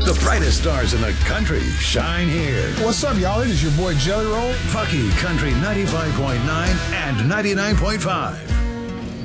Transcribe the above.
The brightest stars in the country shine here. What's up, y'all? It is your boy Jelly Roll. Funky Country 95.9 and 99.5.